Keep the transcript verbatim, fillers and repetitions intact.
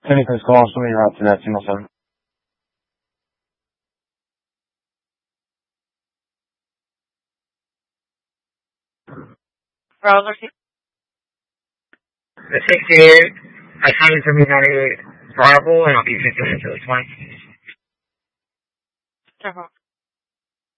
Anything's call, somebody route to that single seven. Browser. The sixty-eight, I signed for me ninety-eight viable, and I'll be fifty minutes to the twenty. Uh-huh.